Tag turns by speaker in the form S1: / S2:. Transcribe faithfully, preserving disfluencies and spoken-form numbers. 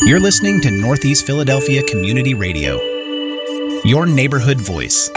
S1: You're listening to Northeast Philadelphia Community Radio, your neighborhood voice.